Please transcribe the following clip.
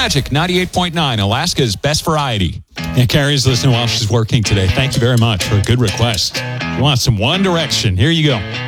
Magic 98.9, Alaska's best variety. And Carrie's listening while she's working today. Thank you very much for a good request. You want some One Direction? Here you go.